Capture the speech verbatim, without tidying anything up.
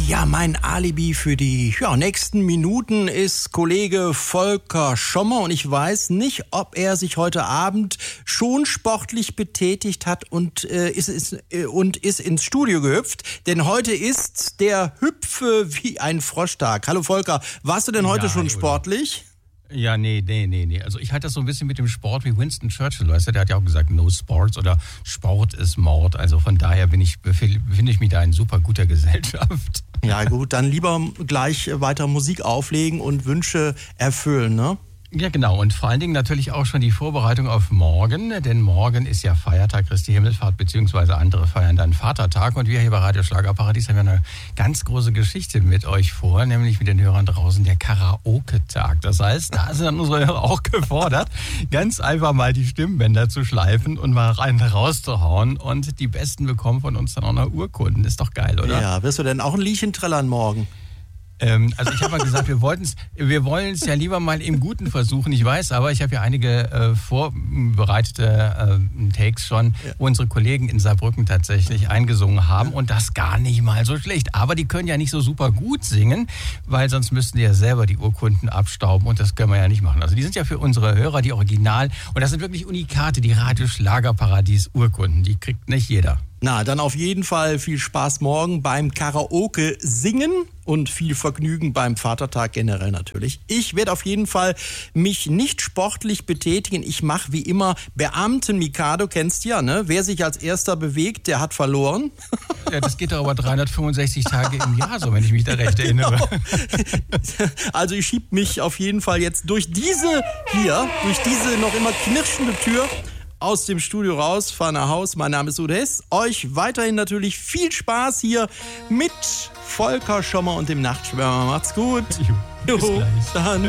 Ja, mein Alibi für die ja, nächsten Minuten ist Kollege Volker Schommer und ich weiß nicht, ob er sich heute Abend schon sportlich betätigt hat und, äh, ist, ist, äh, und ist ins Studio gehüpft, denn heute ist der Hüpfe wie ein Froschtag. Hallo Volker, warst du denn heute ja, schon sportlich? Ja, nee, nee, nee, nee. Also ich halte das so ein bisschen mit dem Sport wie Winston Churchill, weißt du, der hat ja auch gesagt, no sports oder Sport ist Mord. Also von daher bin ich, befinde ich mich da in super guter Gesellschaft. Ja gut, dann lieber gleich weiter Musik auflegen und Wünsche erfüllen, ne? Ja, genau. Und vor allen Dingen natürlich auch schon die Vorbereitung auf morgen, denn morgen ist ja Feiertag Christi Himmelfahrt, beziehungsweise andere feiern dann Vatertag. Und wir hier bei Radio Schlagerparadies haben ja eine ganz große Geschichte mit euch vor, nämlich mit den Hörern draußen, der Karaoke-Tag. Das heißt, da sind dann unsere Hörer auch gefordert, ganz einfach mal die Stimmbänder zu schleifen und mal rein rauszuhauen. Und die Besten bekommen von uns dann auch noch Urkunden. Ist doch geil, oder? Ja, wirst du denn auch ein Liedchen trällern morgen? Ähm, also ich habe mal gesagt, wir wollten's, wir wollen es ja lieber mal im Guten versuchen. Ich weiß aber, ich habe ja einige äh, vorbereitete äh, Takes schon, ja. wo unsere Kollegen in Saarbrücken tatsächlich eingesungen haben und das gar nicht mal so schlecht. Aber die können ja nicht so super gut singen, weil sonst müssten die ja selber die Urkunden abstauben und das können wir ja nicht machen. Also die sind ja für unsere Hörer die Original und das sind wirklich Unikate, die Radio Schlagerparadies Urkunden. Die kriegt nicht jeder. Na, dann auf jeden Fall viel Spaß morgen beim Karaoke singen und viel Vergnügen beim Vatertag generell natürlich. Ich werde auf jeden Fall mich nicht sportlich betätigen. Ich mache wie immer Beamten-Mikado, kennst du ja, ne? Wer sich als erster bewegt, der hat verloren. Ja, das geht doch aber dreihundertfünfundsechzig Tage im Jahr so, wenn ich mich da recht erinnere. Genau. Also ich schieb mich auf jeden Fall jetzt durch diese hier, durch diese noch immer knirschende Tür aus dem Studio raus, fahre nach Haus. Mein Name ist Udo Hess. Euch weiterhin natürlich viel Spaß hier mit Volker Schommer und dem Nachtschwärmer. Macht's gut. Jo, bis gleich. Dann.